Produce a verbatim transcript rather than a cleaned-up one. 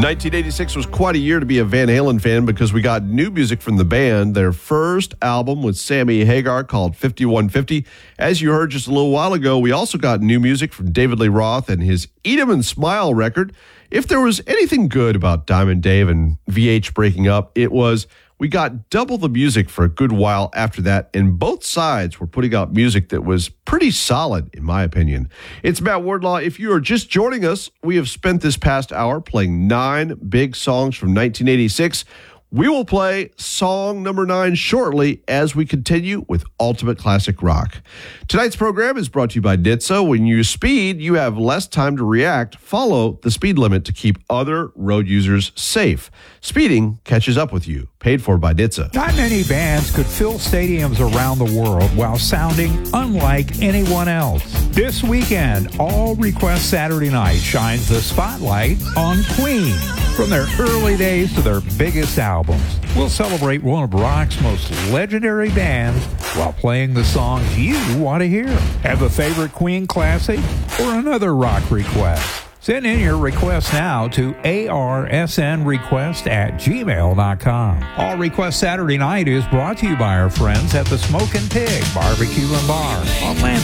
nineteen eighty-six was quite a year to be a Van Halen fan because we got new music from the band. Their first album with Sammy Hagar called fifty-one fifty. As you heard just a little while ago, we also got new music from David Lee Roth and his Eat 'em and Smile record. If there was anything good about Diamond Dave and V H breaking up, it was we got double the music for a good while after that, and both sides were putting out music that was pretty solid, in my opinion. It's Matt Wardlaw. If you are just joining us, we have spent this past hour playing nine big songs from nineteen eighty-six. We will play song number nine shortly as we continue with Ultimate Classic Rock. Tonight's program is brought to you by N H T S A. When you speed, you have less time to react. Follow the speed limit to keep other road users safe. Speeding catches up with you. Paid for by N H T S A. Not many bands could fill stadiums around the world while sounding unlike anyone else. This weekend, All Request Saturday Night shines the spotlight on Queen. From their early days to their biggest albums, we'll celebrate one of rock's most legendary bands while playing the songs you want to hear. Have a favorite Queen classic or another rock request? Send in your request now to arsnrequest at gmail dot com. All Request Saturday Night is brought to you by our friends at the Smokin' Pig Barbecue and Bar on Land